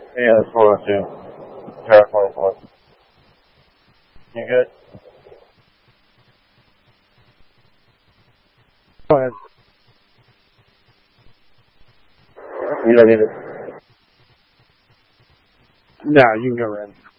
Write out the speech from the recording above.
Yeah, that's 402. Tower 24. You good? Go ahead. You don't need it. No, you can go in.